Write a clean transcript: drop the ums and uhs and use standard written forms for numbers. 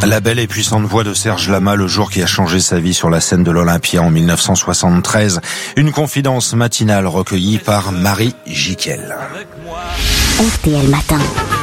La belle et puissante voix de Serge Lama, le jour qui a changé sa vie sur la scène de l'Olympia en 1973. Une confidence matinale recueillie par Marie Jiquel. RTL Matin.